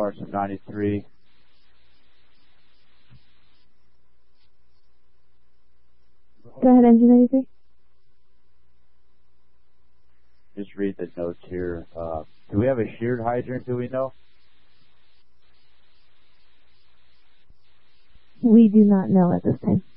RSM 93. Go ahead, engine 93. Just read the notes here. Do we have a sheared hydrant, do we know? We do not know at this time.